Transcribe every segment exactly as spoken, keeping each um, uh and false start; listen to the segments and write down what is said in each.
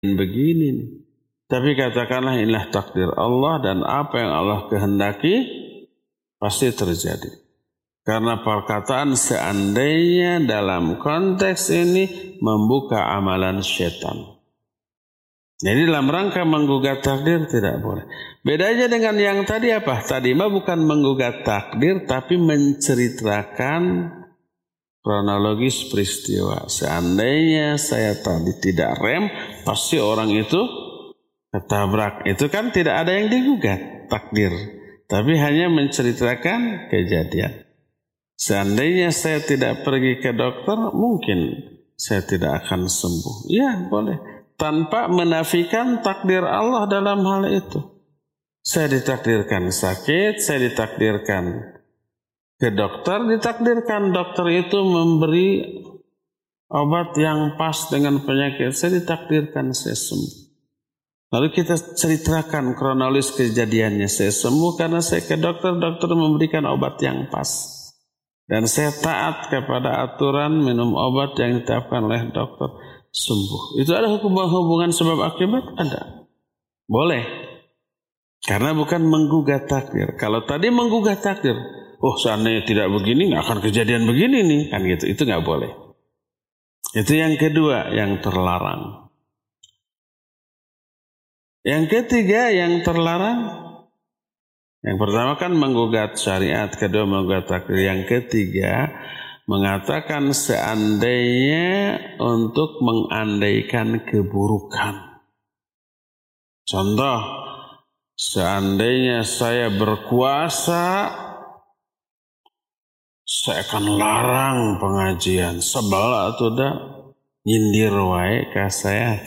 begini nih. Tapi katakanlah inilah takdir Allah dan apa yang Allah kehendaki pasti terjadi. Karena perkataan seandainya dalam konteks ini membuka amalan setan. Jadi dalam rangka menggugat takdir tidak boleh. Bedanya dengan yang tadi apa? Tadi mah bukan menggugat takdir tapi menceritakan kronologis peristiwa. Seandainya saya tadi tidak rem, pasti orang itu ketabrak. Itu kan tidak ada yang digugat takdir. Tapi hanya menceritakan kejadian. Seandainya saya tidak pergi ke dokter, mungkin saya tidak akan sembuh. Ya, boleh. Tanpa menafikan takdir Allah dalam hal itu. Saya ditakdirkan sakit, saya ditakdirkan ke dokter, ditakdirkan dokter itu memberi obat yang pas dengan penyakit. Saya ditakdirkan saya sembuh. Lalu kita ceritakan kronologis kejadiannya. Saya sembuh karena saya ke dokter, dokter memberikan obat yang pas. Dan saya taat kepada aturan minum obat yang ditetapkan oleh dokter, sembuh. Itu ada hubungan sebab akibat? Ada. Boleh. Karena bukan menggugat takdir. Kalau tadi menggugat takdir, oh seandainya tidak begini, nggak akan kejadian begini nih. Kan gitu, itu nggak boleh. Itu yang kedua, yang terlarang. Yang ketiga, yang terlarang. Yang pertama kan menggugat syariat, kedua menggugat takdir. Yang ketiga mengatakan seandainya untuk mengandaikan keburukan. Contoh, seandainya saya berkuasa, saya akan larang pengajian. Sebel atau dah nyindir wae ka saya.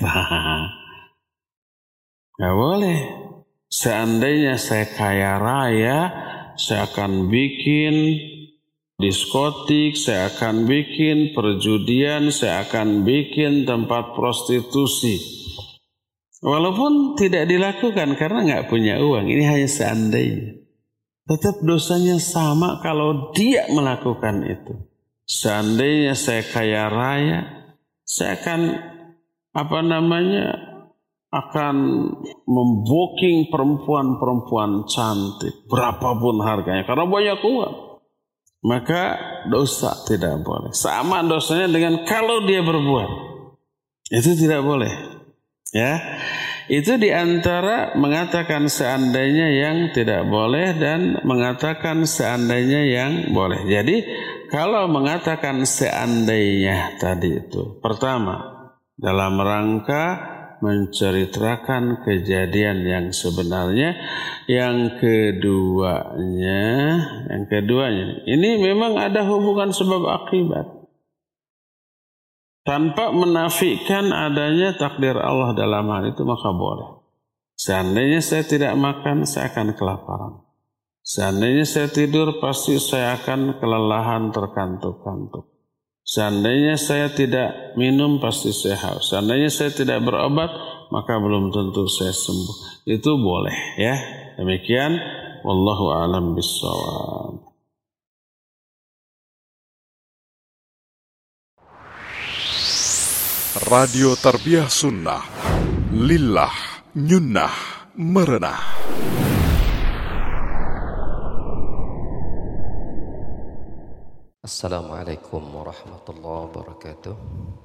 Gak boleh. Seandainya saya kaya raya, saya akan bikin diskotik, saya akan bikin perjudian, saya akan bikin tempat prostitusi. Walaupun tidak dilakukan karena nggak punya uang, ini hanya seandainya. Tetap dosanya sama kalau dia melakukan itu. Seandainya saya kaya raya, saya akan apa namanya? akan membooking perempuan-perempuan cantik berapapun harganya karena banyak uang, maka dosa tidak boleh. Sama dosanya dengan kalau dia berbuat, itu tidak boleh. Ya, itu diantara mengatakan seandainya yang tidak boleh dan mengatakan seandainya yang boleh. Jadi kalau mengatakan seandainya tadi itu, pertama dalam rangka menceritakan kejadian yang sebenarnya. Yang keduanya, yang keduanya, ini memang ada hubungan sebab akibat. Tanpa menafikan adanya takdir Allah dalam hal itu, maka boleh. Seandainya saya tidak makan, saya akan kelaparan. Seandainya saya tidur, pasti saya akan kelelahan terkantuk-kantuk. Seandainya saya tidak minum, pasti saya haus. Seandainya saya tidak berobat, maka belum tentu saya sembuh. Itu boleh, ya. Demikian, wallahu a'lam bishawab. Radio Tarbiyah Sunnah, lillah nyunnah merenah. Assalamualaikum warahmatullahi wabarakatuh.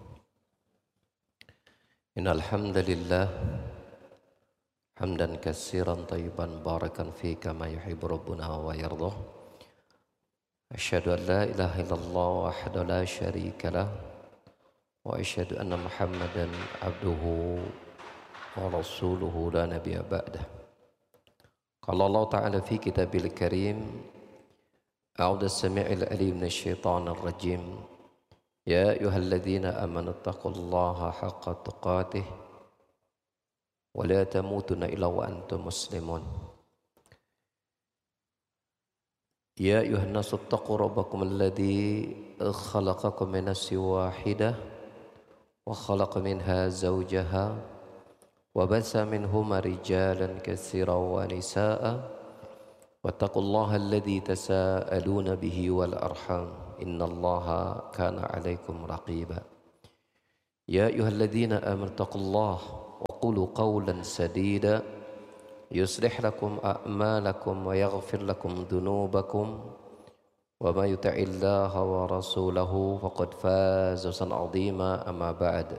Innal hamdalillah hamdan katsiran thayyiban barakan fi kama yuhibbu rabbuna wa yardah. Asyhadu an la ilaha illallah wahdahu la syarika lah wa asyhadu anna Muhammadan abduhu wa rasuluhu la nabiyya ba'dah. Qala Allah ta'ala fi kitabil karim, أعوذ السميع العليم من الشيطان الرجيم يا أيها الذين آمنوا اتقوا الله حق تقاته ولا تموتن إلا وأنتم مسلمون يا أيها الناس اتقوا ربكم الذي خلقكم من نفس واحدة وخلق منها زوجها وبث منهما رجالا كثيرا ونساء واتقوا الله الذي تساءلون به والأرحام إن الله كان عليكم رقيبا يا أيها الذين آمنوا اتقوا الله وقولوا قولا سديدا يصلح لكم أعمالكم ويغفر لكم ذنوبكم وما يطع الله ورسوله فقد فاز فوزا عظيما. أما بعد.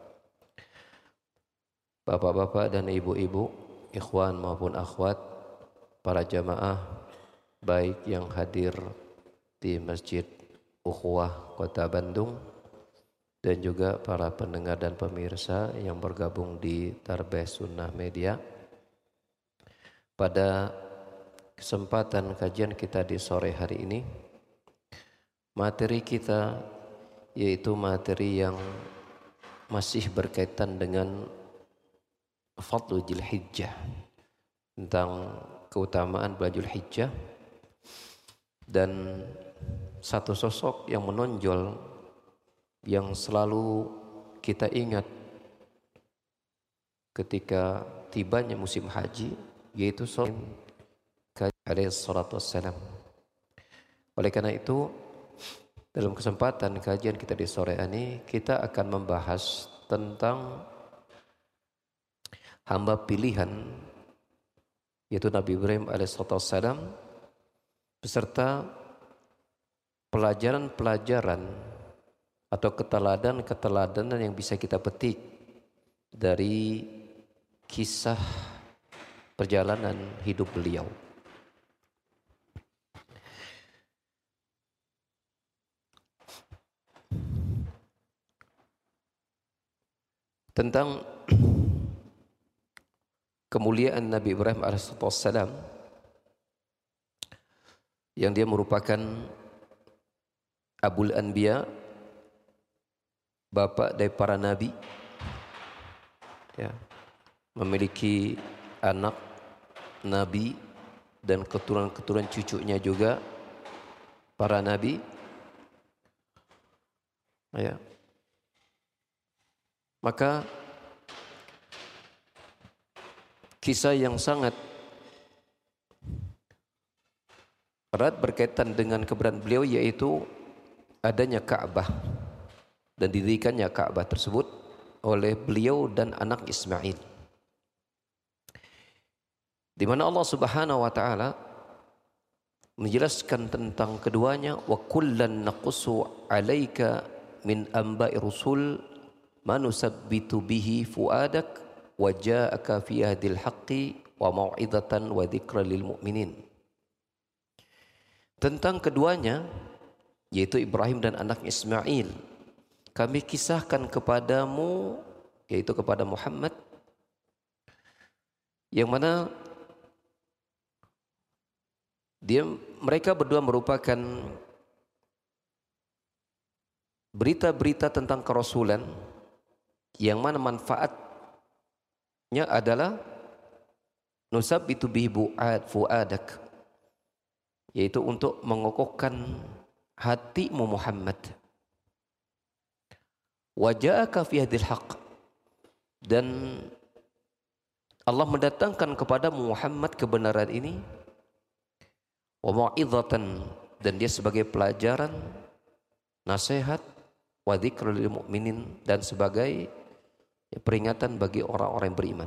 Bapak-bapak dan ibu-ibu, ikhwan maupun akhwat, para jamaah baik yang hadir di Masjid Ukhuwah Kota Bandung dan juga para pendengar dan pemirsa yang bergabung di Tarbiyah Sunnah Media. Pada kesempatan kajian kita di sore hari ini, materi kita yaitu materi yang masih berkaitan dengan Fadlu Dzulhijjah, tentang keutamaan bulan Dzulhijjah dan satu sosok yang menonjol yang selalu kita ingat ketika tibanya musim haji, yaitu Sayyidina alaihi salatu wassalam. Oleh karena itu, dalam kesempatan kajian kita di sore ini, kita akan membahas tentang hamba pilihan, yaitu Nabi Ibrahim alaihissalatu wassalam, beserta pelajaran-pelajaran atau keteladanan-keteladanan yang bisa kita petik dari kisah perjalanan hidup beliau. Tentang kemuliaan Nabi Ibrahim alaihissalam yang dia merupakan Abul Anbiya, bapak dari para nabi, ya, memiliki anak nabi dan keturunan-keturunan cucunya juga para nabi, ya. Maka kisah yang sangat erat berkaitan dengan keberadaan beliau yaitu adanya Ka'bah dan didirikannya Ka'bah tersebut oleh beliau dan anak Ismail, di mana Allah Subhanahu wa taala menjelaskan tentang keduanya, wa kullan naqussu 'alaika min anba'i rusul ma nusabbitu bihi fuadak wa ja'aka fi hadil haqqi wa mau'izatan wa dzikra lil mu'minin. Tentang keduanya, yaitu Ibrahim dan anak Ismail, kami kisahkan kepadamu, yaitu kepada Muhammad, yang mana dia mereka berdua merupakan berita-berita tentang kerasulan yang mana manfaatnya adalah nusabbitu bihi fuadak, yaitu untuk mengokohkan hatimu Muhammad. Wa ja'aka fi hadil haqq, dan Allah mendatangkan kepadamu Muhammad kebenaran ini, wa mau'izatan, dan dia sebagai pelajaran, nasihat, wa dzikra lil mu'minin, dan sebagai peringatan bagi orang-orang yang beriman.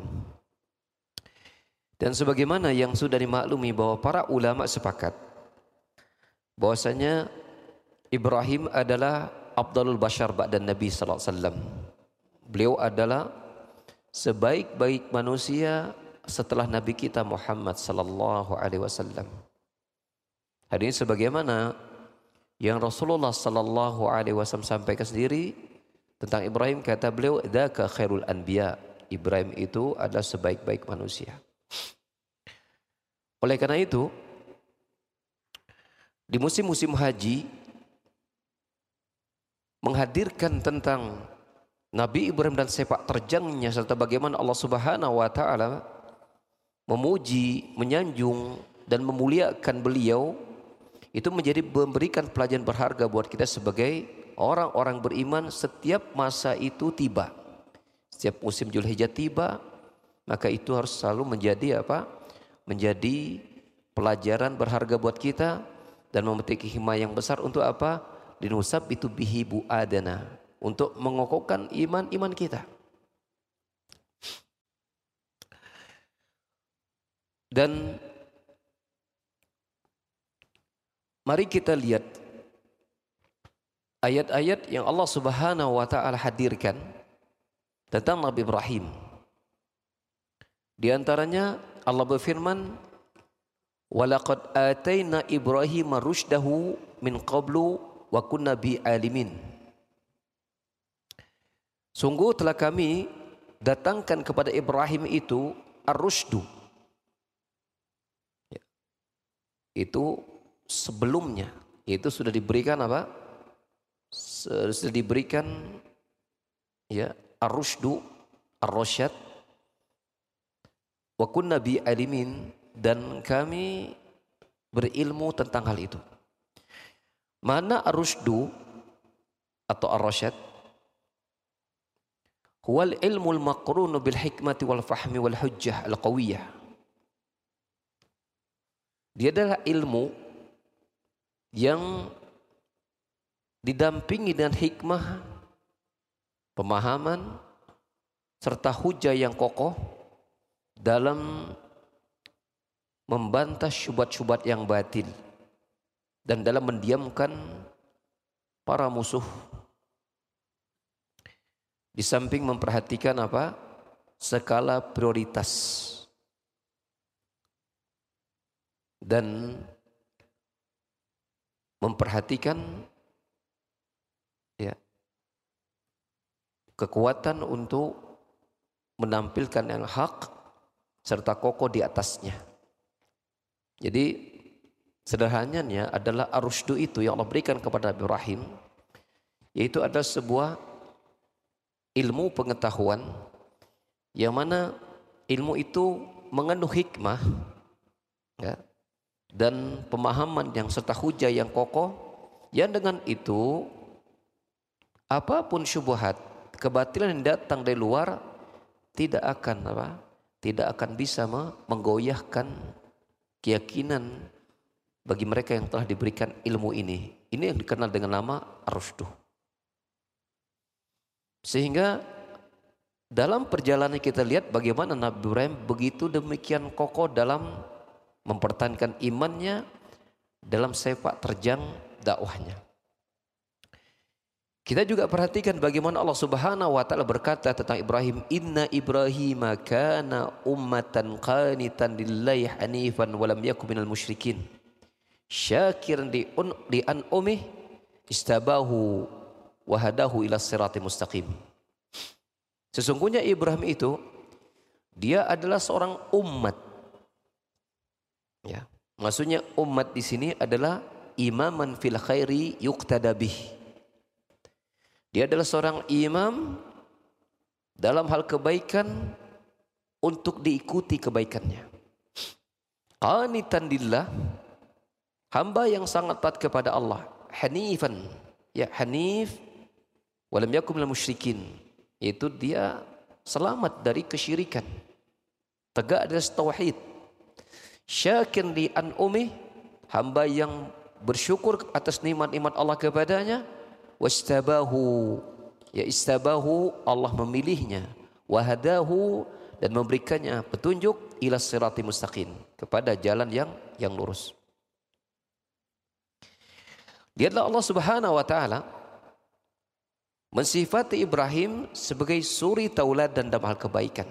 Dan sebagaimana yang sudah dimaklumi bahwa para ulama sepakat bahwasanya Ibrahim adalah afdalul bashar ba'da Nabi sallallahu alaihi wasallam. Beliau adalah sebaik-baik manusia setelah Nabi kita Muhammad sallallahu alaihi wasallam. Hari ini sebagaimana yang Rasulullah sallallahu alaihi wasallam sampaikan sendiri tentang Ibrahim, kata beliau, dzaka khairul anbiya, Ibrahim itu adalah sebaik-baik manusia. Oleh karena itu, di musim-musim haji menghadirkan tentang Nabi Ibrahim dan sepak terjangnya serta bagaimana Allah Subhanahu wa taala memuji, menyanjung dan memuliakan beliau, itu menjadi memberikan pelajaran berharga buat kita sebagai orang-orang beriman. Setiap masa itu tiba, setiap musim Dzulhijjah tiba, maka itu harus selalu menjadi apa? Menjadi pelajaran berharga buat kita dan memetik hikmah yang besar untuk apa? Dinusab itu bihi bu'adana, untuk mengokohkan iman-iman kita. Dan mari kita lihat ayat-ayat yang Allah Subhanahu wa taala hadirkan tentang Nabi Ibrahim. Di antaranya Allah berfirman, "Walaqad ataina Ibrahim rusydahu min qablu wa kunna bi alimin." Sungguh telah kami datangkan kepada Ibrahim itu ar-rusydu. Ya. Itu sebelumnya, itu sudah diberikan apa? Sudah diberikan ya ar-rusydu, ar-rasyad. Wa kunna bi alimin, dan kami berilmu tentang hal itu. Mana ar-rusydu atau ar-rasyad? Huwal ilmul maqrunu bil hikmati wal fahmi wal hujjah al qawiyah. Dia adalah ilmu yang didampingi dengan hikmah, pemahaman, serta hujah yang kokoh dalam membantah syubhat-syubhat yang batil dan dalam mendiamkan para musuh. Di samping memperhatikan apa? Skala prioritas dan memperhatikan ya kekuatan untuk menampilkan yang hak serta kokoh di atasnya. Jadi sederhananya adalah ar-rusydu itu yang Allah berikan kepada Nabi Ibrahim, yaitu adalah sebuah ilmu pengetahuan yang mana ilmu itu mengandung hikmah ya, dan pemahaman yang serta hujah yang kokoh, yang dengan itu apapun syubhat, kebatilan yang datang dari luar tidak akan apa? Tidak akan bisa menggoyahkan keyakinan bagi mereka yang telah diberikan ilmu ini. Ini yang dikenal dengan nama ar-rusydu. Sehingga dalam perjalanan kita lihat bagaimana Nabi Ibrahim begitu demikian kokoh dalam mempertahankan imannya dalam sepak terjang dakwahnya. Kita juga perhatikan bagaimana Allah Subhanahu wa taala berkata tentang Ibrahim, "Inna Ibrahim kana ummatan qanitan lillahi hanifan wa lam yakun minal musyrikin. Syakiran li un li an umih istabahu wa hadahu ila siratal mustaqim." Sesungguhnya Ibrahim itu dia adalah seorang umat. Ya, maksudnya umat di sini adalah imaman fil khairi yuqtada bih. Dia adalah seorang imam dalam hal kebaikan untuk diikuti kebaikannya. Qanitan lillah, hamba yang sangat taat kepada Allah. Hanifan, ya hanif, walam yakun minal musyrikin, yaitu dia selamat dari kesyirikan, tegak atas tauhid. Syakir li an umih, hamba yang bersyukur atas nikmat-nikmat Allah kepadanya. Wastabahu, ya istabahu, Allah memilihnya, wahadahu, dan memberikannya petunjuk ila siratal mustaqim, kepada jalan yang yang lurus. Dia adalah Allah Subhanahu wa taala mensifati Ibrahim sebagai suri tauladan dalam hal kebaikan.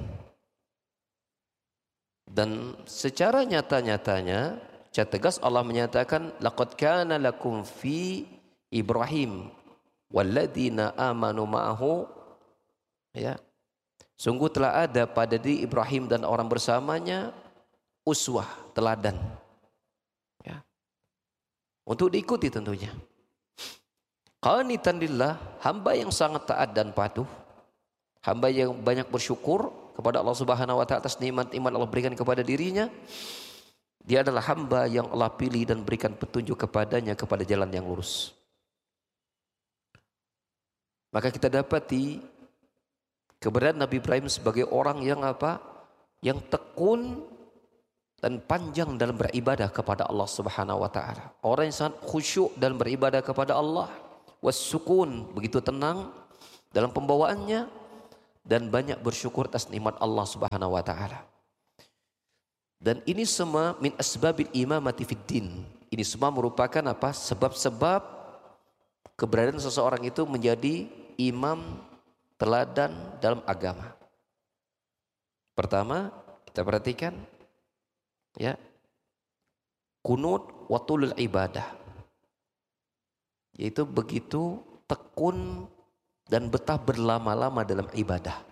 Dan secara nyata-nyatanya, secara tegas Allah menyatakan, laqad kana lakum fi Ibrahim walladzina amanu ma'ahu, ya, sungguh telah ada pada diri Ibrahim dan orang bersamanya uswah, teladan, ya, untuk diikuti tentunya. Qanitan lillah, hamba yang sangat taat dan patuh, hamba yang banyak bersyukur kepada Allah Subhanahu wa taala atas nikmat iman Allah berikan kepada dirinya. Dia adalah hamba yang Allah pilih dan berikan petunjuk kepadanya kepada jalan yang lurus. Maka kita dapati keberadaan Nabi Ibrahim sebagai orang yang apa? Yang tekun dan panjang dalam beribadah kepada Allah Subhanahu wa taala. Orang yang sangat khusyuk dalam beribadah kepada Allah. Wassukun, begitu tenang dalam pembawaannya dan banyak bersyukur atas nikmat Allah Subhanahu wa taala. Dan ini semua min asbabil imamati fid din. Ini semua merupakan apa? Sebab-sebab keberadaan seseorang itu menjadi imam teladan dalam agama. Pertama, kita perhatikan ya. Kunut wa tulul ibadah. Yaitu begitu tekun dan betah berlama-lama dalam ibadah.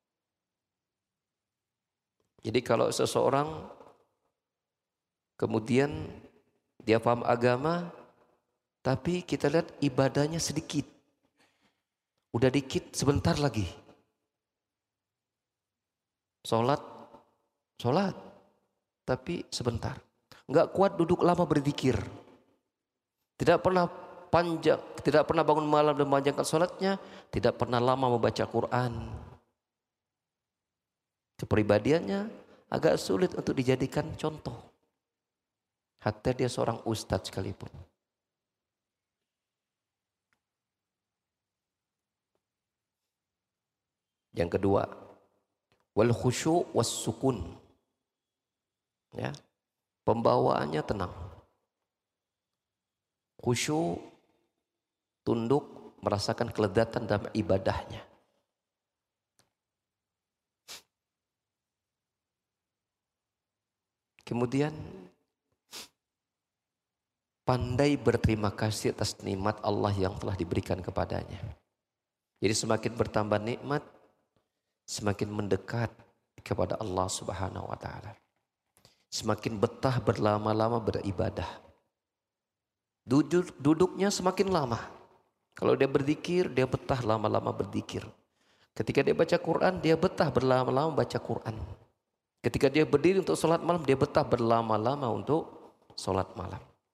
Jadi kalau seseorang kemudian dia paham agama, tapi kita lihat ibadahnya sedikit. Udah dikit, sebentar lagi. Sholat, sholat, tapi sebentar. Enggak kuat duduk lama berzikir. Tidak pernah panjang, tidak pernah bangun malam dan memanjangkan sholatnya, tidak pernah lama membaca Quran. Kepribadiannya agak sulit untuk dijadikan contoh. Hatta dia seorang ustadz sekalipun. Yang kedua, wal khusyu' was sukun. Ya. Pembawaannya tenang. Khusyuk, tunduk, merasakan kelezatan dalam ibadahnya. Kemudian pandai berterima kasih atas nikmat Allah yang telah diberikan kepadanya. Jadi semakin bertambah nikmat, semakin mendekat kepada Allah Subhanahu wa taala. Semakin betah berlama-lama beribadah. Duduk, duduknya semakin lama. Kalau dia berzikir, dia betah lama-lama berzikir. Ketika dia baca Quran, dia betah berlama-lama baca Quran. Ketika dia berdiri untuk sholat malam, dia betah berlama-lama untuk sholat malam.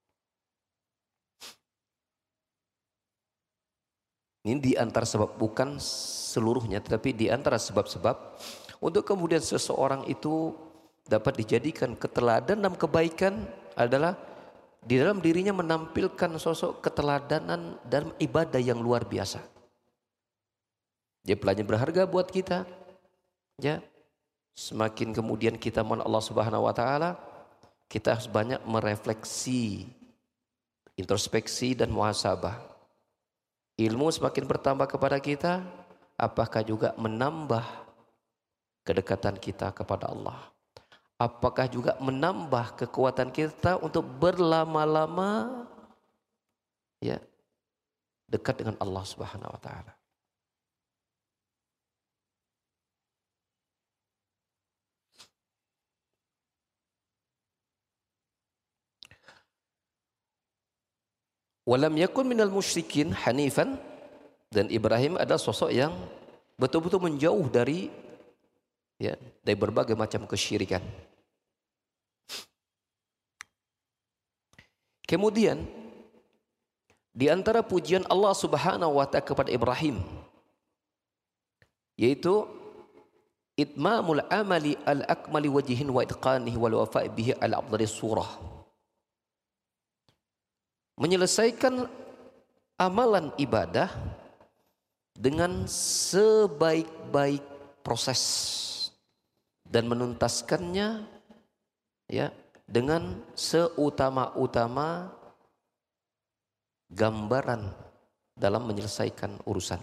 Ini di antara sebab, bukan seluruhnya, tetapi di antara sebab-sebab untuk kemudian seseorang itu dapat dijadikan keteladan dan kebaikan adalah di dalam dirinya menampilkan sosok keteladanan dalam ibadah yang luar biasa. Dia pelajaran berharga buat kita. Ya. Semakin kemudian kita mohon Allah Subhanahu wa taala, kita harus banyak merefleksi, introspeksi dan muhasabah. Ilmu semakin bertambah kepada kita, apakah juga menambah kedekatan kita kepada Allah? Apakah juga menambah kekuatan kita untuk berlama-lama ya dekat dengan Allah Subhanahu wa taala? Walam yakun minal musyrikin hanifan, dan Ibrahim adalah sosok yang betul-betul menjauh dari ya dari berbagai macam kesyirikan. Kemudian di antara pujian Allah Subhanahu wa taala kepada Ibrahim yaitu itmamul amali al-akmali wajhin wa itqanihi wal wafa'i bihi ala afdalis surah. Menyelesaikan amalan ibadah dengan sebaik-baik proses dan menuntaskannya ya dengan seutama-utama gambaran dalam menyelesaikan urusan.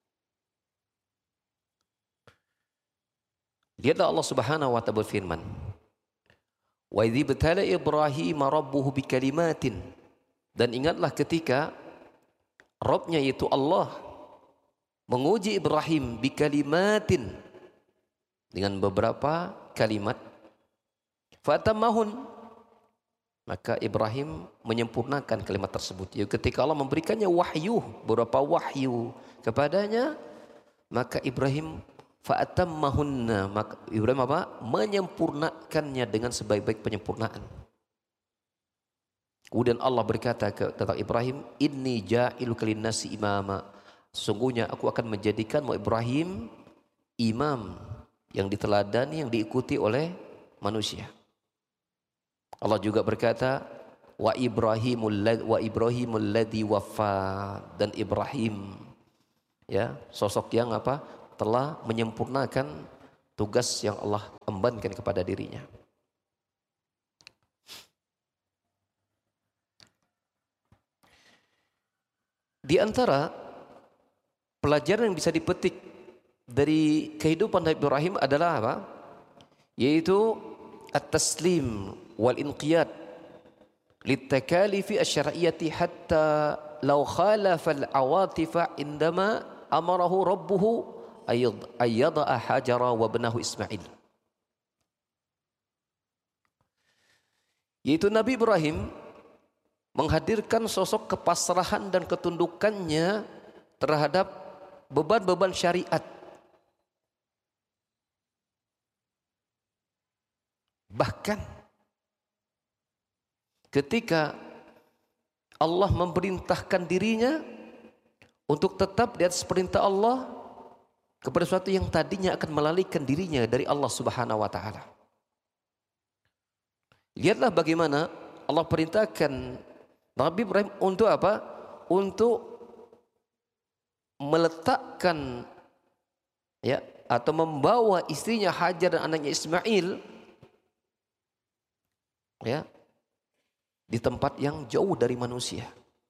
Lihatlah Allah Subhanahu wa taala berfirman, "Wa idz ibtala Ibrahim rabbuhu bikalimatin." Dan ingatlah ketika Rabbnya yaitu Allah menguji Ibrahim bikalimatin dengan beberapa kalimat. Fatamahun, maka Ibrahim menyempurnakan kalimat tersebut. Yaitu ketika Allah memberikannya wahyu, beberapa wahyu kepadanya, maka Ibrahim fa'atammahunna, maka Ibrahim apa? Menyempurnakannya dengan sebaik-baik penyempurnaan. Kemudian Allah berkata tentang Ibrahim, inni ja'iluka linnasi imama. Sesungguhnya aku akan menjadikanmu Ibrahim imam yang diteladani, yang diikuti oleh manusia. Allah juga berkata, wa Ibrahimul wa Ibrahimul ladzi waffa, dan Ibrahim ya, sosok yang apa? Telah menyempurnakan tugas yang Allah embankan kepada dirinya. Di antara pelajaran yang bisa dipetik dari kehidupan Nabi Ibrahim adalah apa? Yaitu at-taslim wal inqiyad litakalifi asy-syar'iyyati hatta law khalafa al-awatifa indama amarahu rabbuhu ayyada'a hajara wa ibnahu Ismail. Yaitu Nabi Ibrahim menghadirkan sosok kepasrahan dan ketundukannya terhadap beban-beban syariat. Bahkan ketika Allah memerintahkan dirinya untuk tetap di atas perintah Allah kepada sesuatu yang tadinya akan melalaikan dirinya dari Allah Subhanahu wa taala. Lihatlah bagaimana Allah perintahkan Nabi Ibrahim untuk apa? Untuk meletakkan ya atau membawa istrinya Hajar dan anaknya Ismail ya di tempat yang jauh dari manusia.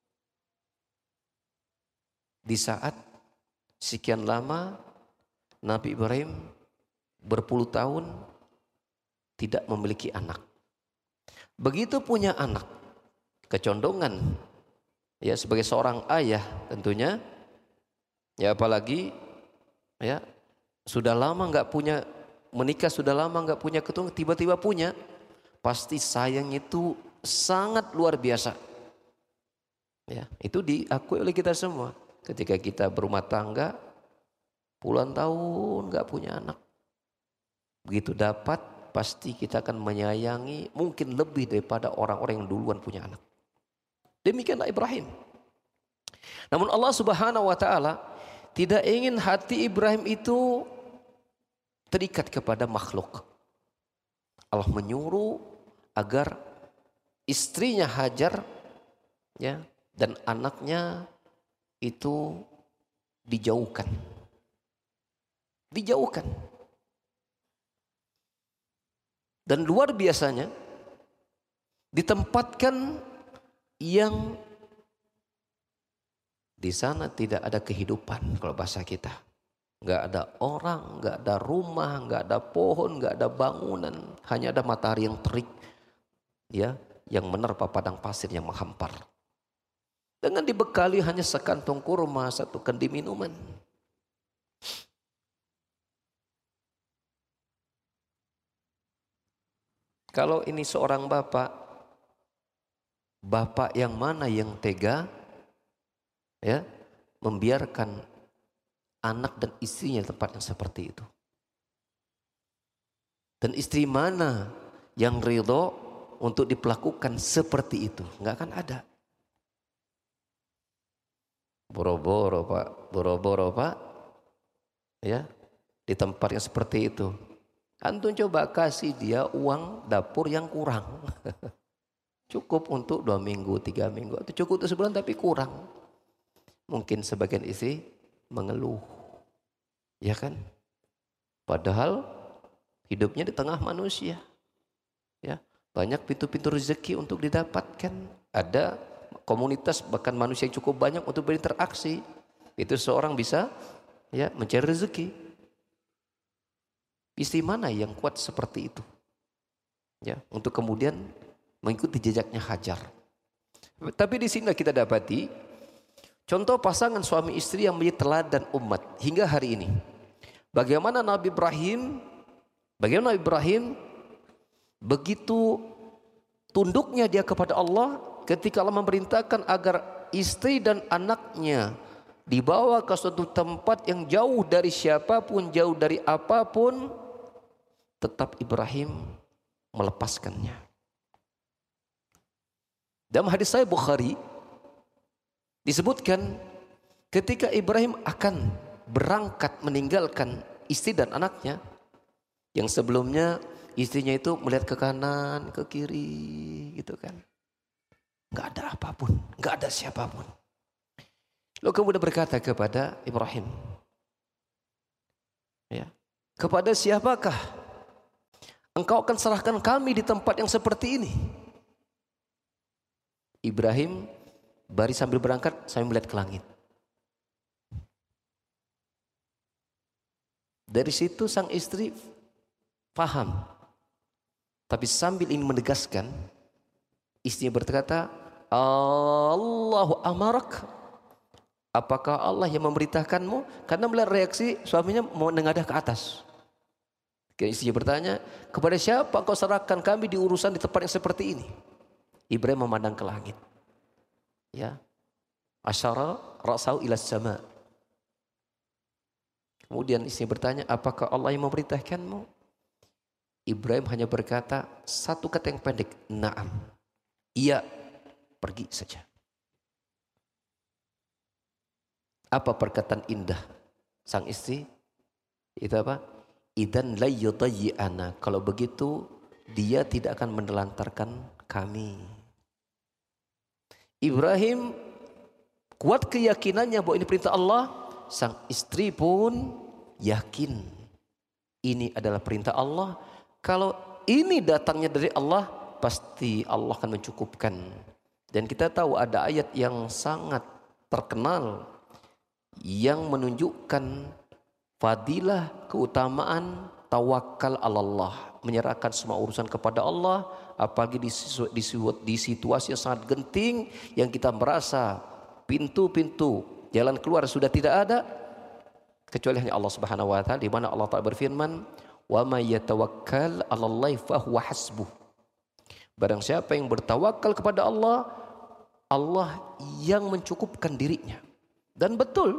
Di saat sekian lama Nabi Ibrahim berpuluh tahun tidak memiliki anak. Begitu punya anak, kecondongan ya sebagai seorang ayah tentunya ya, apalagi ya sudah lama nggak punya, menikah sudah lama nggak punya keturunan, tiba-tiba punya, pasti sayang itu sangat luar biasa ya. Itu diakui oleh kita semua ketika kita berumah tangga puluhan tahun nggak punya anak, begitu dapat pasti kita akan menyayangi mungkin lebih daripada orang-orang yang duluan punya anak. Demikianlah Ibrahim. Namun Allah Subhanahu wa taala tidak ingin hati Ibrahim itu terikat kepada makhluk. Allah menyuruh agar istrinya Hajar ya dan anaknya itu dijauhkan. Dijauhkan. Dan luar biasanya ditempatkan yang di sana tidak ada kehidupan, kalau bahasa kita. Nggak ada orang, nggak ada rumah, nggak ada pohon, nggak ada bangunan. Hanya ada matahari yang terik ya, yang menerpa padang pasir yang menghampar. Dengan dibekali hanya sekantong kurma, satu kendi minuman. Kalau ini seorang bapak, bapak yang mana yang tega ya membiarkan anak dan istrinya di tempat yang seperti itu? Dan istri mana yang ridho untuk diperlakukan seperti itu? Enggak akan ada. Boro-boro pak, boro-boro pak, ya di tempat yang seperti itu. Antum coba kasih dia uang dapur yang kurang. Cukup untuk dua minggu, tiga minggu. Atau cukup untuk sebulan tapi kurang. Mungkin sebagian istri mengeluh. Ya kan? Padahal hidupnya di tengah manusia. Ya, banyak pintu-pintu rezeki untuk didapatkan. Ada komunitas bahkan manusia yang cukup banyak untuk berinteraksi. Itu seorang bisa ya mencari rezeki. Istri mana yang kuat seperti itu? Ya, untuk kemudian mengikuti jejaknya Hajar. Tapi di sini kita dapati contoh pasangan suami istri yang menjadi teladan umat hingga hari ini. Bagaimana Nabi Ibrahim, bagaimana Nabi Ibrahim begitu tunduknya dia kepada Allah ketika Allah memerintahkan agar istri dan anaknya dibawa ke suatu tempat yang jauh dari siapapun, jauh dari apapun, tetap Ibrahim melepaskannya. Dalam hadis Sahih Bukhari disebutkan ketika Ibrahim akan berangkat meninggalkan istri dan anaknya, yang sebelumnya istrinya itu melihat ke kanan, ke kiri gitu kan. Enggak ada apapun, enggak ada siapapun. Lalu kemudian berkata kepada Ibrahim, ya, kepada siapakah engkau akan serahkan kami di tempat yang seperti ini? Ibrahim Bari sambil berangkat, sambil melihat ke langit. Dari situ sang istri paham. Tapi sambil ingin menegaskan, istrinya berkata, Allahu amarak. Apakah Allah yang memberitakanmu? Karena melihat reaksi suaminya mau menengadah ke atas. Istrinya bertanya, kepada siapa kau serahkan kami di urusan di tempat yang seperti ini? Ibrahim memandang ke langit. Ya, asyara ra'sau ila sama. Kemudian istrinya bertanya, apakah Allah yang memberitakanmu? Ibrahim hanya berkata satu kata yang pendek, na'am. Iya, pergi saja. Apa perkataan indah sang istri? Itu apa? Idan la yudayyi'ana. Kalau begitu dia tidak akan menelantarkan kami. Ibrahim kuat keyakinannya bahwa ini perintah Allah. Sang istri pun yakin ini adalah perintah Allah. Kalau ini datangnya dari Allah, pasti Allah akan mencukupkan. Dan kita tahu ada ayat yang sangat terkenal yang menunjukkan fadilah, keutamaan tawakal Allah, menyerahkan semua urusan kepada Allah, apalagi di, di, di situasi yang sangat genting yang kita merasa pintu-pintu jalan keluar sudah tidak ada kecuali hanya Allah Subhanahu wa taala, di mana Allah Ta'ala berfirman, "Wa may yatawakkal 'alallahi fahuwa hasbuh." Barang siapa yang bertawakal kepada Allah, Allah yang mencukupkan dirinya. Dan betul,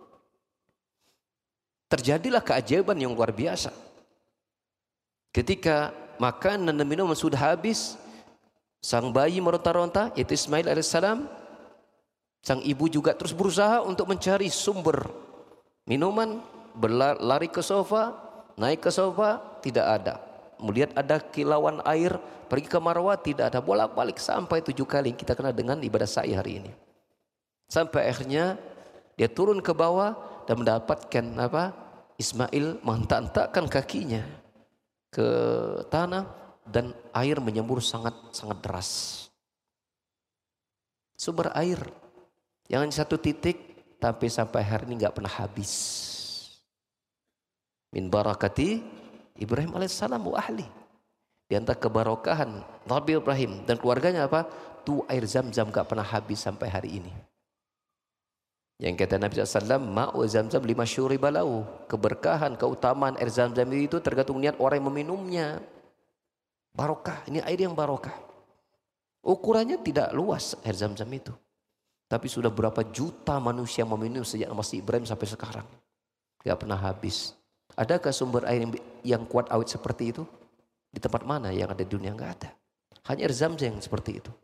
terjadilah keajaiban yang luar biasa. Ketika makanan dan minuman sudah habis, sang bayi meronta-ronta, yaitu Ismail alaihissalam, sang ibu juga terus berusaha untuk mencari sumber minuman, berlari ke sofa, naik ke sofa, tidak ada. Melihat ada kilauan air, pergi ke Marwah, tidak ada. Bolak-balik sampai tujuh kali kita kenal dengan ibadah sa'i hari ini. Sampai akhirnya dia turun ke bawah dan mendapatkan apa? Ismail menghentak-hentakkan kakinya ke tanah dan air menyembur sangat-sangat deras. Sumber air yang satu titik tapi sampai hari ini nggak pernah habis. Min barakati Ibrahim alaihissalam wa ahli. Di antara kebarokahan Nabi Ibrahim dan keluarganya apa? Tuh air Zam-Zam nggak pernah habis sampai hari ini. Yang kata Nabi shallallahu alaihi wasallam, ma'u Zam-Zam lima syuri balau. Keberkahan, keutamaan air Zam-Zam itu tergantung niat orang yang meminumnya. Barokah, ini air yang barokah. Ukurannya tidak luas air Zam-Zam itu. Tapi sudah berapa juta manusia meminum sejak masih Ibrahim sampai sekarang. Gak pernah habis. Adakah sumber air yang, yang kuat awet seperti itu? Di tempat mana yang ada di dunia? Gak ada. Hanya air Zam-Zam yang seperti itu.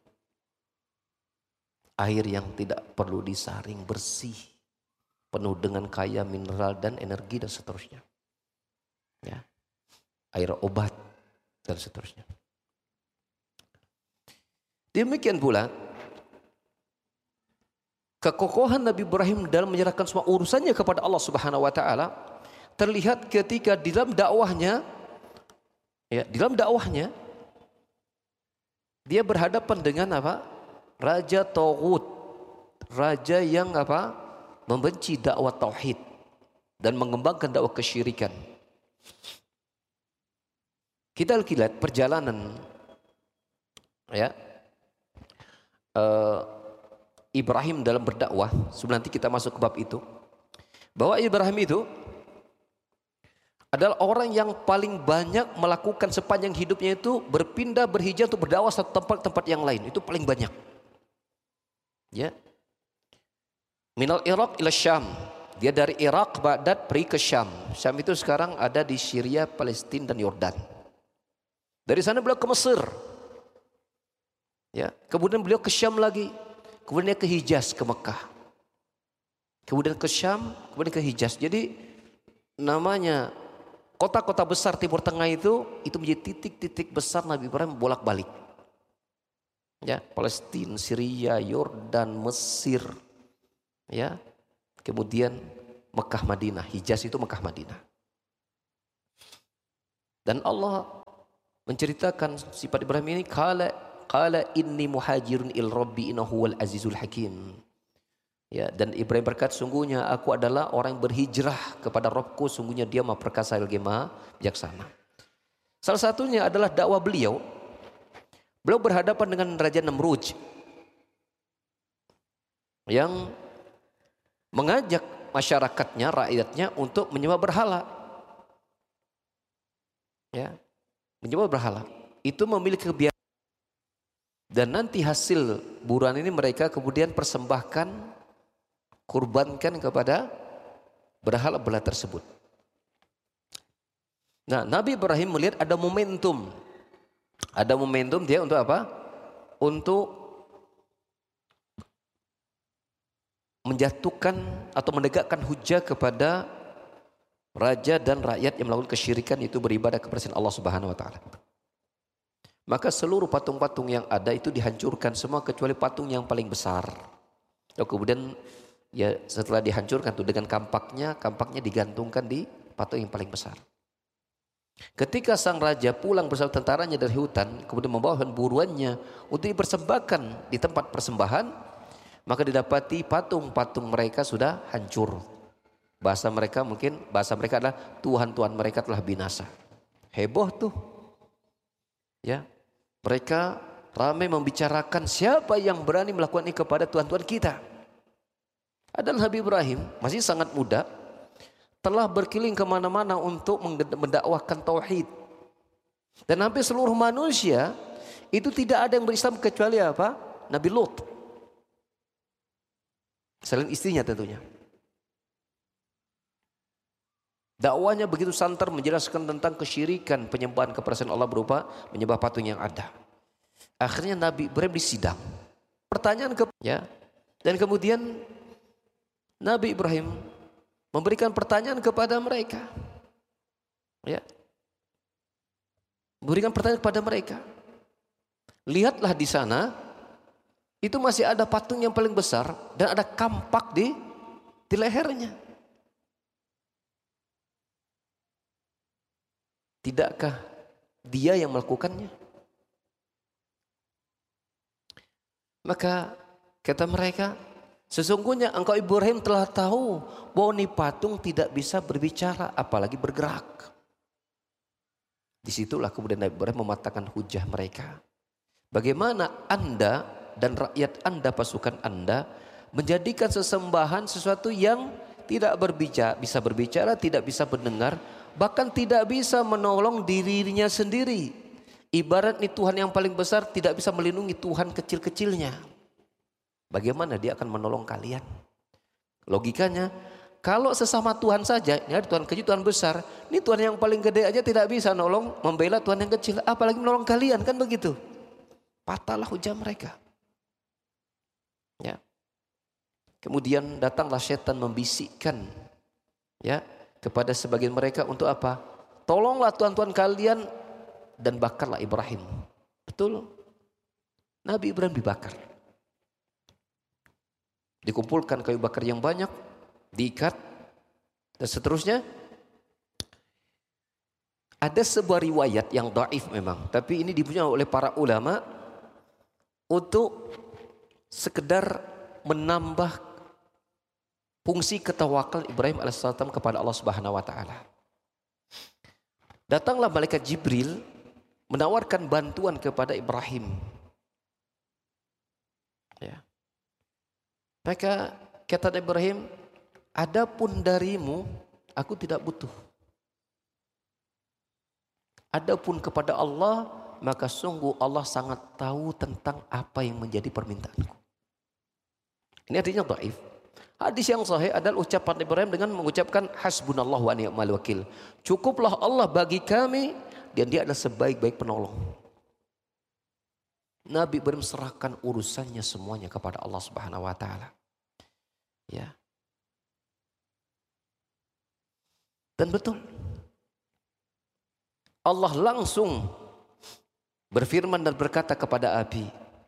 Air yang tidak perlu disaring, bersih, penuh dengan kaya mineral dan energi dan seterusnya. Ya. Air obat dan seterusnya. Demikian pula kekokohan Nabi Ibrahim dalam menyerahkan semua urusannya kepada Allah Subhanahu wa taala terlihat ketika di dalam dakwahnya, ya, di dalam dakwahnya dia berhadapan dengan apa? Raja Taghut, raja yang apa? Membenci dakwah tauhid dan mengembangkan dakwah kesyirikan. Kita lihat perjalanan ya uh, Ibrahim dalam berdakwah. Sebelum nanti kita masuk ke bab itu, bahwa Ibrahim itu adalah orang yang paling banyak melakukan sepanjang hidupnya itu berpindah berhijrah untuk berdakwah satu tempat tempat yang lain, itu paling banyak. Ya, minal Iraq ila Syam, dia dari Irak Baghdad pergi ke Syam. Syam itu sekarang ada di Syria, Palestina dan Yordan. Dari sana beliau ke Mesir, ya, kemudian beliau ke Syam lagi, kemudian ke Hijaz, ke Mekah, kemudian ke Syam, kemudian ke Hijaz. Jadi namanya kota-kota besar Timur Tengah itu itu menjadi titik-titik besar Nabi Ibrahim bolak-balik. Ya, Palestina, Syria, Yordan, Mesir, ya, kemudian Mekah, Madinah. Hijaz itu Mekah, Madinah. Dan Allah menceritakan sifat Ibrahim ini, kala qala inni muhajirun il rabbi innahu wal azizul hakim. Ya, dan Ibrahim berkata, sungguhnya aku adalah orang yang berhijrah kepada Rabbku, sungguhnya Dia Maha Perkasa lagi Maha Bijaksana. Salah satunya adalah dakwah beliau. Beliau berhadapan dengan Raja Namrud yang mengajak masyarakatnya, rakyatnya untuk menyembah berhala. Ya, menyembah berhala. Itu memiliki kebiasaan. Dan nanti hasil buruan ini mereka kemudian persembahkan, kurbankan kepada berhala-berhala tersebut. Nah, Nabi Ibrahim melihat ada momentum. Ada momentum dia untuk apa? Untuk menjatuhkan atau menegakkan hujah kepada raja dan rakyat yang melakukan kesyirikan, itu beribadah kepada Allah Subhanahu wa taala. Maka seluruh patung-patung yang ada itu dihancurkan semua kecuali patung yang paling besar. Lalu kemudian ya setelah dihancurkan tuh dengan kampaknya, kampaknya digantungkan di patung yang paling besar. Ketika sang raja pulang bersama tentaranya dari hutan, kemudian membawa buruannya untuk dipersembahkan di tempat persembahan, maka didapati patung-patung mereka sudah hancur. Bahasa mereka mungkin, bahasa mereka adalah Tuhan-Tuhan mereka telah binasa. Heboh tuh. Ya, mereka ramai membicarakan siapa yang berani melakukan ini kepada Tuhan-Tuhan kita. Adalah Nabi Ibrahim, masih sangat muda, telah berkeliling kemana-mana untuk mendakwahkan tauhid. Dan hampir seluruh manusia itu tidak ada yang berislam kecuali apa? Nabi Lut. Selain istrinya tentunya. Dakwahnya begitu santer menjelaskan tentang kesyirikan penyembahan kepada selain Allah berupa menyembah patung yang ada. Akhirnya Nabi Ibrahim disidang. Pertanyaan ke ya. Dan kemudian Nabi Ibrahim memberikan pertanyaan kepada mereka. Ya. Memberikan pertanyaan kepada mereka. Lihatlah di sana, itu masih ada patung yang paling besar dan ada kampak di di lehernya. Tidakkah dia yang melakukannya? Maka kata mereka, sesungguhnya engkau Ibrahim telah tahu bahwa ini patung tidak bisa berbicara apalagi bergerak. Disitulah kemudian Nabi Ibrahim mematahkan hujah mereka. Bagaimana Anda dan rakyat Anda, pasukan Anda, menjadikan sesembahan sesuatu yang tidak berbicara, bisa berbicara, tidak bisa mendengar, bahkan tidak bisa menolong dirinya sendiri. Ibarat ini Tuhan yang paling besar tidak bisa melindungi Tuhan kecil-kecilnya. Bagaimana dia akan menolong kalian? Logikanya, kalau sesama Tuhan saja, ini ada Tuhan kecil, Tuhan besar, ini Tuhan yang paling gede aja tidak bisa nolong, membela Tuhan yang kecil, apalagi menolong kalian, kan begitu? Patahlah hujah mereka. Ya. Kemudian datanglah setan membisikkan, ya, kepada sebagian mereka untuk apa? Tolonglah Tuhan-Tuhan kalian dan bakarlah Ibrahim. Betul? Nabi Ibrahim dibakar. Dikumpulkan kayu bakar yang banyak, diikat, dan seterusnya. Ada sebuah riwayat yang dhaif memang, tapi ini dipunyai oleh para ulama untuk sekedar menambah fungsi ketawakal Ibrahim alaihissalam kepada Allah Subhanahu wa taala. Datanglah malaikat Jibril menawarkan bantuan kepada Ibrahim. Ya. Maka kata Ibrahim, adapun darimu aku tidak butuh. Adapun kepada Allah, maka sungguh Allah sangat tahu tentang apa yang menjadi permintaanku. Ini artinya dhaif. Hadis yang sahih adalah ucapan Ibrahim dengan mengucapkan hasbunallahu wa ni'mal wakil. Cukuplah Allah bagi kami dan dia adalah sebaik-baik penolong. Nabi Ibrahim serahkan urusannya semuanya kepada Allah Subhanahu wa taala. Ya. Dan betul. Allah langsung berfirman dan berkata kepada api.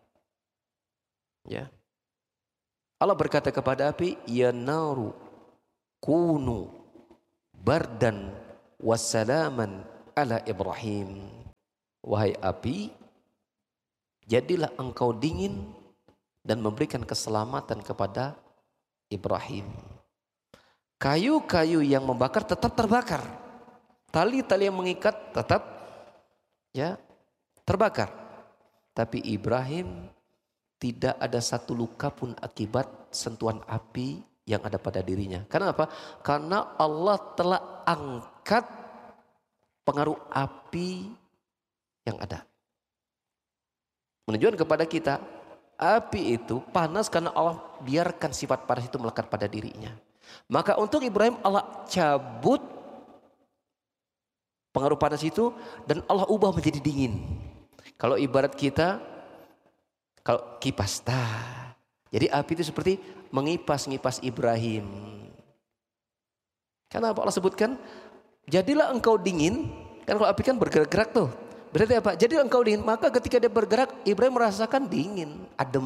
Ya. Allah berkata kepada api, ya naru kunu bardan wassalaman ala Ibrahim. Wahai api, jadilah engkau dingin dan memberikan keselamatan kepada Ibrahim. Kayu-kayu yang membakar tetap terbakar. Tali-tali yang mengikat tetap ya terbakar. Tapi Ibrahim tidak ada satu luka pun akibat sentuhan api yang ada pada dirinya. Karena apa? Karena Allah telah angkat pengaruh api yang ada. Menunjukkan kepada kita, api itu panas karena Allah biarkan sifat panas itu melekat pada dirinya. Maka untuk Ibrahim Allah cabut pengaruh panas itu dan Allah ubah menjadi dingin. Kalau ibarat kita, kalau kipas, tah. Jadi api itu seperti mengipas-ngipas Ibrahim. Karena apa Allah sebutkan? Jadilah engkau dingin. Kan kalau api kan bergerak-gerak tuh. Berarti apa? Jadilah engkau dingin. Maka ketika dia bergerak, Ibrahim merasakan dingin, adem.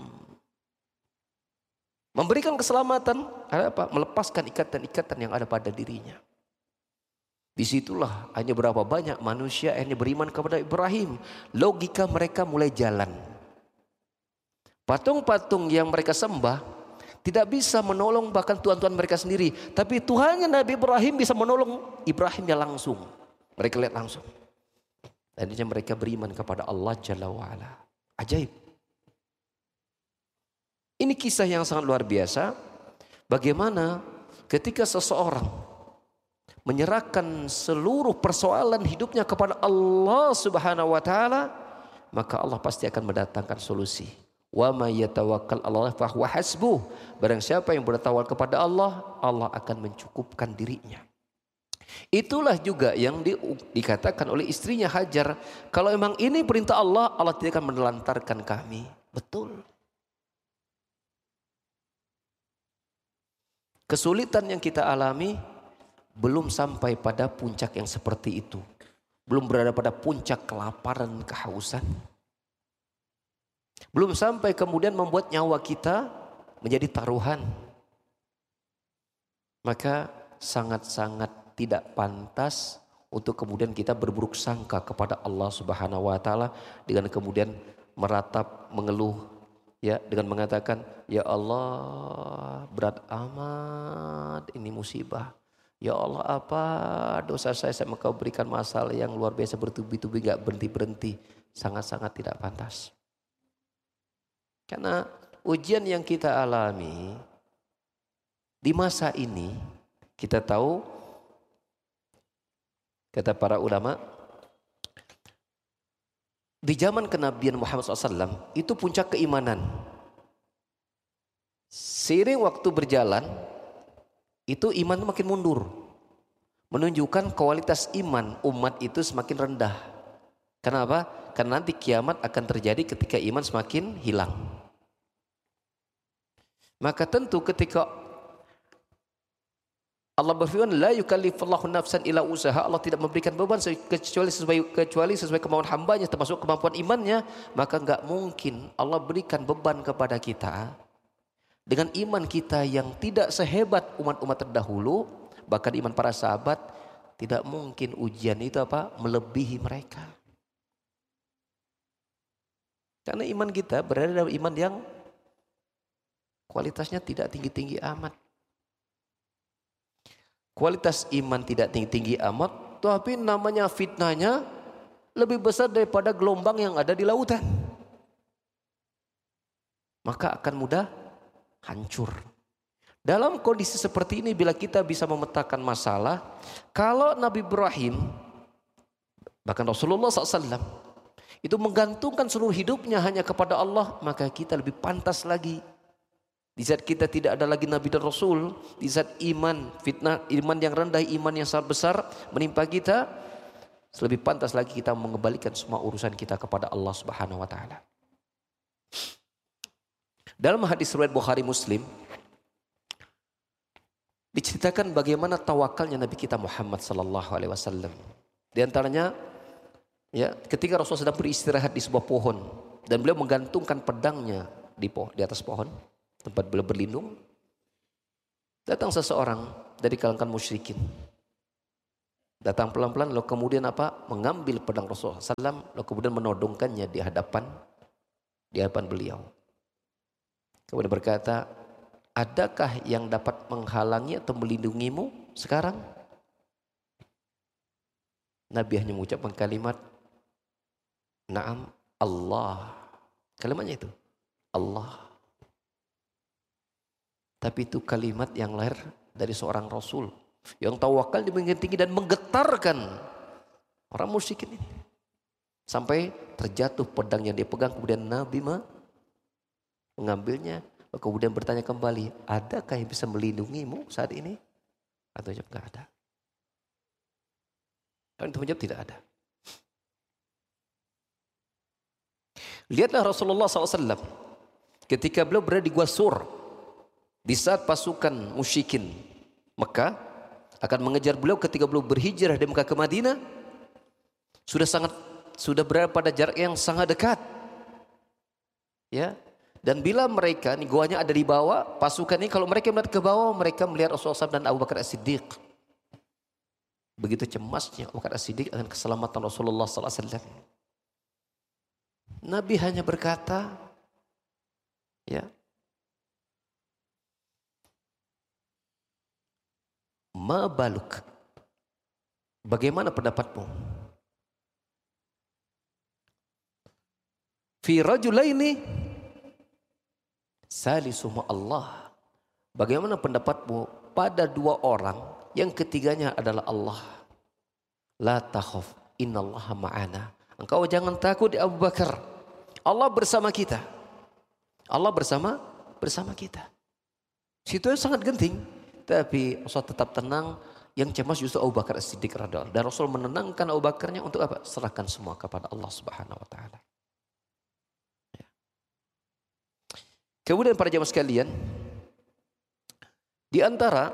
Memberikan keselamatan. Ada apa? Melepaskan ikatan-ikatan yang ada pada dirinya. Disitulah hanya berapa banyak manusia akhirnya beriman kepada Ibrahim. Logika mereka mulai jalan. Patung-patung yang mereka sembah tidak bisa menolong bahkan Tuhan-Tuhan mereka sendiri. Tapi Tuhannya Nabi Ibrahim bisa menolong Ibrahimnya langsung. Mereka lihat langsung. Dan akhirnya mereka beriman kepada Allah Jalla wa'ala. Ajaib. Ini kisah yang sangat luar biasa. Bagaimana ketika seseorang menyerahkan seluruh persoalan hidupnya kepada Allah Subhanahu wa taala, maka Allah pasti akan mendatangkan solusi. Wa may yatawakkal 'ala Allah fa huwa hasbuh. Barang siapa yang bertawakal kepada Allah, Allah akan mencukupkan dirinya. Itulah juga yang di, dikatakan oleh istrinya Hajar, kalau memang ini perintah Allah, Allah tidak akan menelantarkan kami. Betul. Kesulitan yang kita alami belum sampai pada puncak yang seperti itu. Belum berada pada puncak kelaparan, kehausan. Belum sampai kemudian membuat nyawa kita menjadi taruhan. Maka sangat-sangat tidak pantas untuk kemudian kita berburuk sangka kepada Allah Subhanahu wa taala dengan kemudian meratap, mengeluh ya dengan mengatakan, ya Allah berat amat ini musibah. Ya Allah apa dosa saya sampai Engkau berikan masalah yang luar biasa bertubi-tubi gak berhenti-berhenti. Sangat-sangat tidak pantas. Karena ujian yang kita alami di masa ini, kita tahu, kata para ulama, di zaman kenabian Muhammad shallallahu alaihi wasallam itu puncak keimanan. Seiring waktu berjalan, itu iman makin mundur. Menunjukkan kualitas iman umat itu semakin rendah. Kenapa? Karena nanti kiamat akan terjadi ketika iman semakin hilang. Maka tentu ketika Allah berfirman, la yukallifullahu nafsan illa usaha, Allah tidak memberikan beban kecuali sesuai kecuali sesuai kemauan hambanya, termasuk kemampuan imannya, maka enggak mungkin Allah berikan beban kepada kita dengan iman kita yang tidak sehebat umat-umat terdahulu, bahkan iman para sahabat, tidak mungkin ujian itu apa? Melebihi mereka. Karena iman kita berada dalam iman yang kualitasnya tidak tinggi-tinggi amat. Kualitas iman tidak tinggi-tinggi amat, tapi namanya fitnahnya lebih besar daripada gelombang yang ada di lautan. Maka akan mudah hancur. Dalam kondisi seperti ini, bila kita bisa memetakan masalah, kalau Nabi Ibrahim, bahkan Rasulullah shallallahu alaihi wasallam, itu menggantungkan seluruh hidupnya hanya kepada Allah, maka kita lebih pantas lagi. Di saat kita tidak ada lagi Nabi dan Rasul, di saat iman, fitnah, iman yang rendah, iman yang sangat besar menimpa kita, lebih pantas lagi kita mengembalikan semua urusan kita kepada Allah Subhanahu wa taala. Dalam hadis riwayat Bukhari Muslim diceritakan bagaimana tawakalnya Nabi kita Muhammad sallallahu alaihi wasallam. Di antaranya ya, ketika Rasul sedang beristirahat di sebuah pohon dan beliau menggantungkan pedangnya di pohon, di atas pohon tempat beliau berlindung, datang seseorang dari kalangan musyrikin. Datang pelan-pelan lalu kemudian apa? Mengambil pedang Rasulullah shallallahu alaihi wasallam lalu kemudian menodongkannya di hadapan di hadapan beliau. Kemudian berkata, adakah yang dapat menghalangi atau melindungimu sekarang? Nabi hanya mengucapkan kalimat, Naam, Allah. Kalimatnya itu, Allah. Tapi itu kalimat yang lahir dari seorang Rasul yang tawakal di bukit tinggi dan menggetarkan orang musyrikin ini. Sampai terjatuh pedang yang dia pegang, kemudian Nabi mengambilnya, kemudian bertanya kembali, adakah yang bisa melindungimu saat ini? Atau jawab, enggak ada. Dan itu menjawab, tidak ada. Lihatlah Rasulullah shallallahu alaihi wasallam ketika beliau berada di Gua Sur, di saat pasukan musyrikin Mekah akan mengejar beliau ketika beliau berhijrah dari Mekah ke Madinah, sudah sangat sudah berada pada jarak yang sangat dekat. Ya. Dan bila mereka, ini goanya ada di bawah, pasukan ini kalau mereka melihat ke bawah, mereka melihat Rasulullah shallallahu alaihi wasallam dan Abu Bakar As-Siddiq. Begitu cemasnya Abu Bakar As-Siddiq akan keselamatan Rasulullah shallallahu alaihi wasallam. Nabi hanya berkata, ya, ma baluk, bagaimana pendapatmu? Fi rajulaini salisuhuma Allah. Bagaimana pendapatmu pada dua orang yang ketiganya adalah Allah? La takhaf, innallaha ma'ana. Engkau jangan takut Abu Bakar. Allah bersama kita. Allah bersama bersama kita. Situ sangat genting. Tapi Rasul tetap tenang. Yang cemas justru Abu Bakar As-Siddiq radhiyallahu anhu. Dan Rasul menenangkan Abu Bakarnya untuk apa? Serahkan semua kepada Allah Subhanahu wa taala. Kemudian para jamaah sekalian, di antara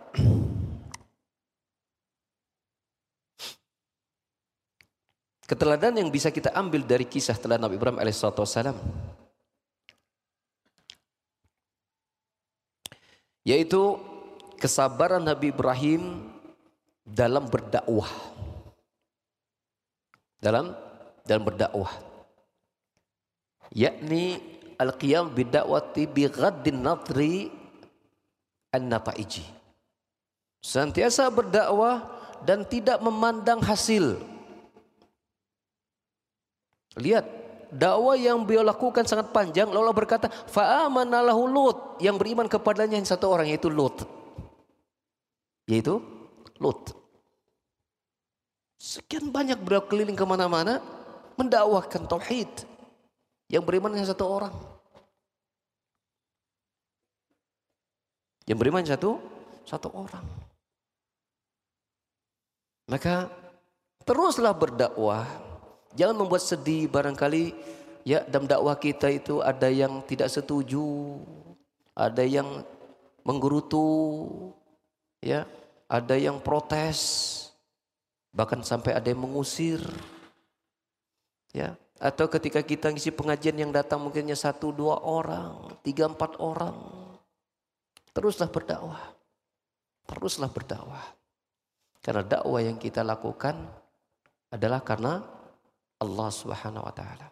keteladanan yang bisa kita ambil dari kisah teladan Nabi Ibrahim alaihissalam, yaitu kesabaran Nabi Ibrahim dalam berdakwah, dalam dalam berdakwah, yakni al-qiyam bidakwati bi ghaddin nadri an-nataiji. Senantiasa berdakwah dan tidak memandang hasil. Lihat, dakwah yang beliau lakukan sangat panjang. Lalu Allah berkata, fa'amana lahu Lut, yang beriman kepadanya yang satu orang, yaitu Lut. Yaitu Lut. Sekian banyak beliau keliling kemana-mana mendakwahkan tauhid. Yang beriman hanya satu orang. Yang beriman satu satu orang. Maka teruslah berdakwah. Jangan membuat sedih barangkali ya dalam dakwah kita itu ada yang tidak setuju, ada yang menggerutu, ya, ada yang protes, bahkan sampai ada yang mengusir. Ya. Atau ketika kita ngisi pengajian yang datang mungkinnya satu dua orang, tiga empat orang. Teruslah berdakwah. Teruslah berdakwah. Karena dakwah yang kita lakukan adalah karena Allah Subhanahu wa taala.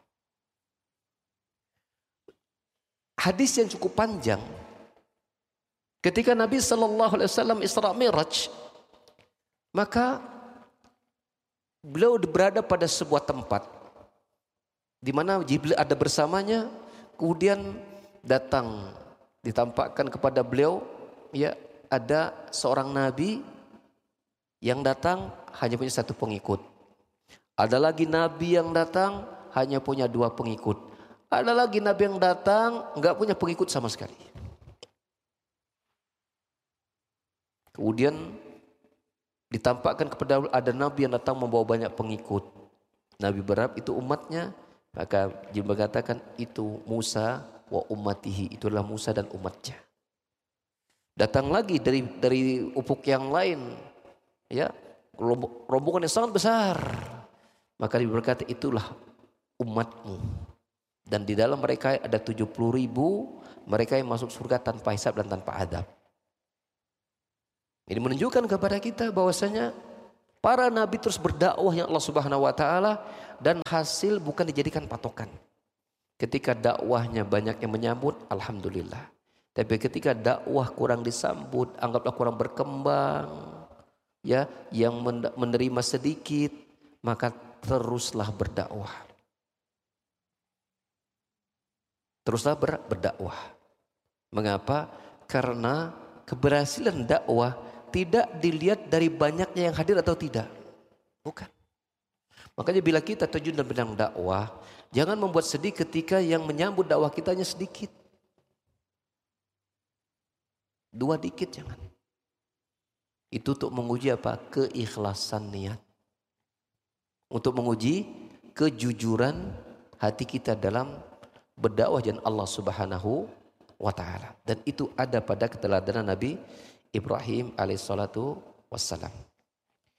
Hadis yang cukup panjang. Ketika Nabi sallallahu alaihi wasallam Isra Mi'raj, maka beliau berada pada sebuah tempat di mana Jibril ada bersamanya, kemudian datang ditampakkan kepada beliau, ya, ada seorang nabi yang datang hanya punya satu pengikut. Ada lagi nabi yang datang hanya punya dua pengikut. Ada lagi nabi yang datang enggak punya pengikut sama sekali. Kemudian ditampakkan kepada ada nabi yang datang membawa banyak pengikut. Nabi berharap itu umatnya. Maka Jibril mengatakan itu Musa wa ummatihi, itulah Musa dan umatnya. Datang lagi dari dari ufuk yang lain, ya, rombongan yang sangat besar. Maka Jibril berkata itulah umatmu. Dan di dalam mereka ada tujuh puluh ribu mereka yang masuk surga tanpa hisab dan tanpa adab. Ini menunjukkan kepada kita bahwasanya para nabi terus berdakwah yang Allah Subhanahu wa taala dan hasil bukan dijadikan patokan. Ketika dakwahnya banyak yang menyambut, alhamdulillah. Tapi ketika dakwah kurang disambut, anggaplah kurang berkembang, ya, yang menerima sedikit, maka teruslah berdakwah. Teruslah ber, berdakwah. Mengapa? Karena keberhasilan dakwah tidak dilihat dari banyaknya yang hadir atau tidak. Bukan. Makanya bila kita terjun dalam bidang dakwah, jangan membuat sedih ketika yang menyambut dakwah kita hanya sedikit. Dua dikit jangan. Itu untuk menguji apa? Keikhlasan niat. Untuk menguji kejujuran hati kita dalam berdakwah dengan Allah Subhanahu wa taala. Dan itu ada pada keteladanan Nabi Ibrahim alaihissalatu wassalam.